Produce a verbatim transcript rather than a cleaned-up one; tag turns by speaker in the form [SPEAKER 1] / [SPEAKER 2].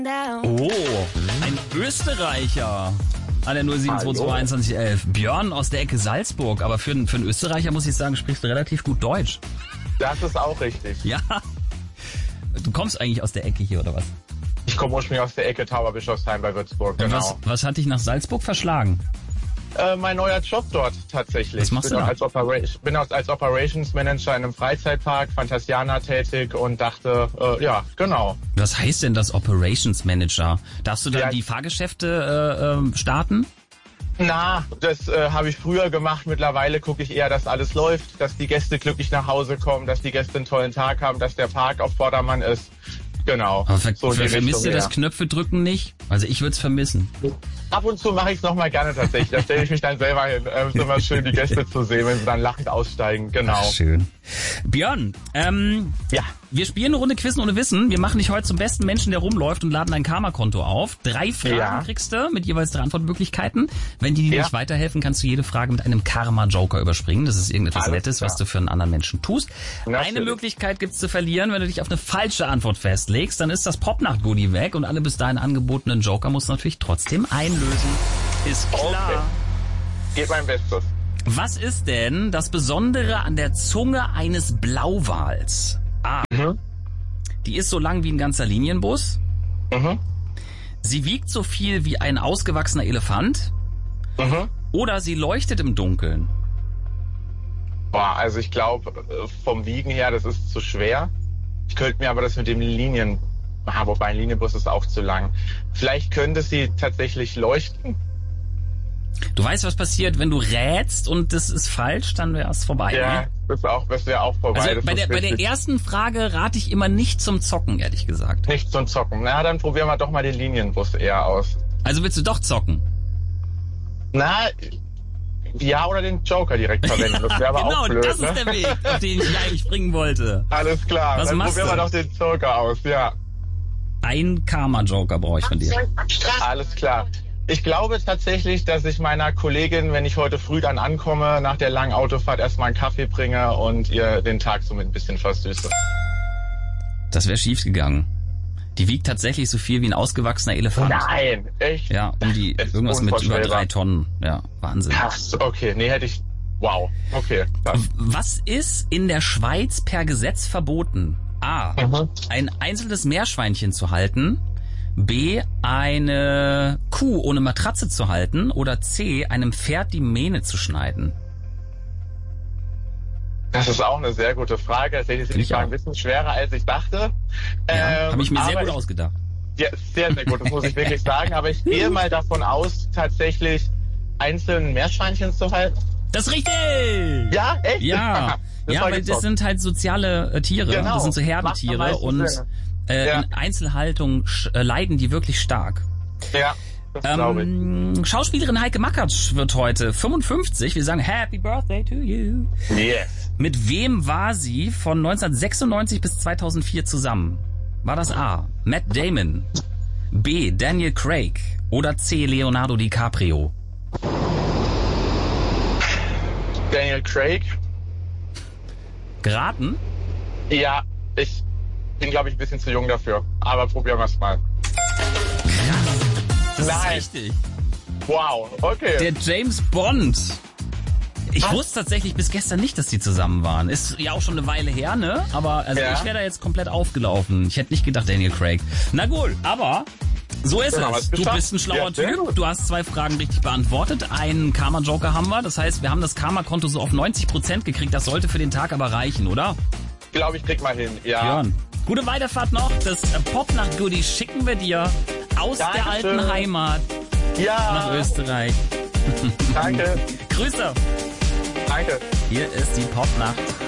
[SPEAKER 1] Oh, ein Österreicher. An der null sieben zwei zwei einundzwanzig elf. Björn aus der Ecke Salzburg. Aber für, für einen Österreicher, muss ich sagen, sprichst du relativ gut Deutsch.
[SPEAKER 2] Das ist auch richtig.
[SPEAKER 1] Ja. Du kommst eigentlich aus der Ecke hier, oder was?
[SPEAKER 2] Ich komme ursprünglich aus der Ecke Tauberbischofsheim bei Würzburg, genau.
[SPEAKER 1] Was, was hat dich nach Salzburg verschlagen?
[SPEAKER 2] Äh, mein neuer Job dort tatsächlich.
[SPEAKER 1] Was machst
[SPEAKER 2] bin
[SPEAKER 1] du da?
[SPEAKER 2] Als Opera- ich bin als, als Operations Manager in einem Freizeitpark, Phantasiana, tätig und dachte, äh, ja, genau.
[SPEAKER 1] Was heißt denn das Operations Manager? Darfst du dann
[SPEAKER 2] Ja.
[SPEAKER 1] die Fahrgeschäfte äh, äh, starten?
[SPEAKER 2] Na, das äh, habe ich früher gemacht. Mittlerweile gucke ich eher, dass alles läuft, dass die Gäste glücklich nach Hause kommen, dass die Gäste einen tollen Tag haben, dass der Park auf Vordermann ist. Genau.
[SPEAKER 1] Aber ver
[SPEAKER 2] So in die
[SPEAKER 1] ver vermisst
[SPEAKER 2] Richtung,
[SPEAKER 1] ihr das
[SPEAKER 2] ja.
[SPEAKER 1] Knöpfe drücken nicht? Also ich würde es vermissen.
[SPEAKER 2] Ab und zu mache ich es nochmal gerne tatsächlich. Da stelle ich mich dann selber hin. Ähm, ist immer schön, die Gäste zu sehen, wenn sie dann lachend aussteigen. Genau.
[SPEAKER 1] Ach, schön. Björn, ähm,
[SPEAKER 2] Ja.
[SPEAKER 1] wir spielen eine Runde Quizzen ohne Wissen. Wir machen dich heute zum besten Menschen, der rumläuft und laden dein Karma-Konto auf. Drei Fragen
[SPEAKER 2] Ja.
[SPEAKER 1] kriegst du mit jeweils drei Antwortmöglichkeiten. Wenn die dir
[SPEAKER 2] Ja.
[SPEAKER 1] nicht weiterhelfen, kannst du jede Frage mit einem Karma-Joker überspringen. Das ist irgendetwas
[SPEAKER 2] Alles
[SPEAKER 1] Nettes,
[SPEAKER 2] klar.
[SPEAKER 1] was du für einen anderen Menschen tust.
[SPEAKER 2] Natürlich.
[SPEAKER 1] Eine Möglichkeit gibt's zu verlieren, wenn du dich auf eine falsche Antwort festlegst. Dann ist das Popnacht-Goodie weg und alle bis dahin angebotenen Joker musst du natürlich trotzdem einlösen. Ist klar.
[SPEAKER 2] Okay. Geht mein Bestes.
[SPEAKER 1] Was ist denn das Besondere an der Zunge eines Blauwals? A.
[SPEAKER 2] Mhm.
[SPEAKER 1] Die ist so lang wie ein ganzer Linienbus.
[SPEAKER 2] Mhm.
[SPEAKER 1] Sie wiegt so viel wie ein ausgewachsener Elefant.
[SPEAKER 2] Mhm.
[SPEAKER 1] Oder sie leuchtet im Dunkeln.
[SPEAKER 2] Boah, also ich glaube, vom Wiegen her, das ist zu schwer. Ich könnte mir aber das mit dem Linien... Ah, wobei ein Linienbus ist auch zu lang. Vielleicht könnte sie tatsächlich leuchten.
[SPEAKER 1] Du weißt, was passiert, wenn du rätst und das ist falsch, dann wäre es vorbei.
[SPEAKER 2] Ja,
[SPEAKER 1] Ne?
[SPEAKER 2] das ist auch, das wäre auch vorbei.
[SPEAKER 1] Also
[SPEAKER 2] das
[SPEAKER 1] bei
[SPEAKER 2] ist
[SPEAKER 1] der, bei der
[SPEAKER 2] richtig.
[SPEAKER 1] ersten Frage rate ich immer nicht zum Zocken, ehrlich gesagt.
[SPEAKER 2] Nicht zum Zocken. Na, dann probieren wir doch mal den Linienbus eher aus.
[SPEAKER 1] Also willst du doch zocken?
[SPEAKER 2] Na, ja, oder den Joker direkt verwenden. Das wäre aber
[SPEAKER 1] Genau,
[SPEAKER 2] auch blöd,
[SPEAKER 1] das ist
[SPEAKER 2] ne?
[SPEAKER 1] der Weg, auf den ich eigentlich springen wollte.
[SPEAKER 2] Alles klar,
[SPEAKER 1] Was
[SPEAKER 2] dann
[SPEAKER 1] machst
[SPEAKER 2] probieren wir
[SPEAKER 1] du?
[SPEAKER 2] doch den Joker aus, ja.
[SPEAKER 1] Ein Karma-Joker brauche ich von dir.
[SPEAKER 2] Alles klar. Ich glaube tatsächlich, dass ich meiner Kollegin, wenn ich heute früh dann ankomme, nach der langen Autofahrt erstmal einen Kaffee bringe und ihr den Tag somit ein bisschen versüße.
[SPEAKER 1] Das wäre schief gegangen. Die wiegt tatsächlich so viel wie ein ausgewachsener Elefant.
[SPEAKER 2] Nein, echt?
[SPEAKER 1] Ja, um die
[SPEAKER 2] Das ist
[SPEAKER 1] irgendwas mit über
[SPEAKER 2] unvorstellbar.
[SPEAKER 1] drei Tonnen. Ja, Wahnsinn.
[SPEAKER 2] Krass, okay, nee, hätte ich... Wow, okay. Das.
[SPEAKER 1] Was ist in der Schweiz per Gesetz verboten? A.
[SPEAKER 2] Mhm.
[SPEAKER 1] Ein einzelnes Meerschweinchen zu halten. B. Eine Kuh ohne Matratze zu halten. Oder C. Einem Pferd die Mähne zu schneiden.
[SPEAKER 2] Das ist auch eine sehr gute Frage. Tatsächlich sind die
[SPEAKER 1] Ich
[SPEAKER 2] Fragen
[SPEAKER 1] auch.
[SPEAKER 2] ein bisschen schwerer, als ich dachte.
[SPEAKER 1] Ja,
[SPEAKER 2] Ähm,
[SPEAKER 1] habe ich mir sehr
[SPEAKER 2] aber
[SPEAKER 1] gut ausgedacht.
[SPEAKER 2] Ja, sehr, sehr gut, das muss ich wirklich sagen. Aber ich gehe mal davon aus, tatsächlich einzelne Meerschweinchen zu halten.
[SPEAKER 1] Das ist richtig!
[SPEAKER 2] Ja, echt?
[SPEAKER 1] Ja,
[SPEAKER 2] Das
[SPEAKER 1] ja,
[SPEAKER 2] war
[SPEAKER 1] weil das
[SPEAKER 2] gezockt.
[SPEAKER 1] sind halt soziale äh, Tiere.
[SPEAKER 2] Genau.
[SPEAKER 1] Das sind so
[SPEAKER 2] Macht am
[SPEAKER 1] Herdentiere
[SPEAKER 2] meisten
[SPEAKER 1] und
[SPEAKER 2] Sinn.
[SPEAKER 1] äh,
[SPEAKER 2] Ja.
[SPEAKER 1] in Einzelhaltung sch- äh, leiden die wirklich stark.
[SPEAKER 2] Ja, das glaube ich.
[SPEAKER 1] Ähm, Schauspielerin Heike Makatsch wird heute fünfundfünfzig. Wir sagen Happy Birthday to you.
[SPEAKER 2] Yes.
[SPEAKER 1] Mit wem war sie von neunzehnhundertsechsundneunzig bis zweitausendvier zusammen? War das A. Matt Damon, B. Daniel Craig oder C. Leonardo DiCaprio?
[SPEAKER 2] Daniel Craig.
[SPEAKER 1] Geraten?
[SPEAKER 2] Ja, ich bin, glaube ich, ein bisschen zu jung dafür. Aber probieren wir es mal.
[SPEAKER 1] Das
[SPEAKER 2] Nein.
[SPEAKER 1] ist richtig.
[SPEAKER 2] Wow, okay.
[SPEAKER 1] Der James Bond. Ich
[SPEAKER 2] Was?
[SPEAKER 1] wusste tatsächlich bis gestern nicht, dass die zusammen waren. Ist ja auch schon eine Weile her, ne? Aber also
[SPEAKER 2] Ja.
[SPEAKER 1] ich wäre da jetzt komplett aufgelaufen. Ich hätte nicht gedacht, Daniel Craig. Na gut, aber so ist
[SPEAKER 2] Dann haben
[SPEAKER 1] es.
[SPEAKER 2] wir's
[SPEAKER 1] Du
[SPEAKER 2] geschafft.
[SPEAKER 1] bist ein schlauer
[SPEAKER 2] Ja, sehr
[SPEAKER 1] Typ.
[SPEAKER 2] gut.
[SPEAKER 1] Du hast zwei Fragen richtig beantwortet. Einen Karma-Joker haben wir. Das heißt, wir haben das Karma-Konto so auf neunzig Prozent gekriegt. Das sollte für den Tag aber reichen, oder?
[SPEAKER 2] Ich glaube, ich krieg mal hin. Ja.
[SPEAKER 1] Björn. Gute Weiterfahrt noch. Das äh, Popnacht-Goodie schicken wir dir aus der
[SPEAKER 2] Dankeschön.
[SPEAKER 1] alten Heimat nach
[SPEAKER 2] Ja.
[SPEAKER 1] Österreich.
[SPEAKER 2] Danke.
[SPEAKER 1] Grüße.
[SPEAKER 2] Danke.
[SPEAKER 1] Hier ist die Popnacht.